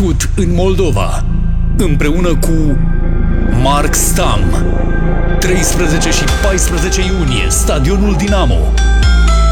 născut în Moldova, împreună cu Mark Stam. 13 și 14 iunie, Stadionul Dinamo.